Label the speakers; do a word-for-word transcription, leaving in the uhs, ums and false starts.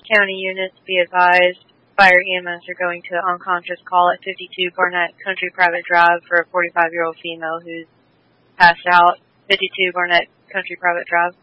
Speaker 1: County units, be advised, fire E M S are going to an unconscious call at fifty-two Barnett Country Private Drive for a forty-five-year-old female who's passed out. fifty-two Barnett Country Private Drive.